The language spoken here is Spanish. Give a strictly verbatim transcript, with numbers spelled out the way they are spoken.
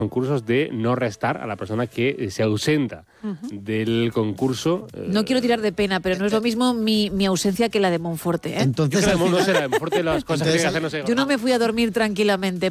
concursos de no restar a la persona que se ausenta uh-huh. del concurso. Eh... No quiero tirar de pena, pero no es lo mismo mi, mi ausencia que la de Monforte, ¿eh? Entonces, Yo creo que no será Monforte las cosas que hay que hacer, no sé. Yo no me fui a dormir tranquilamente.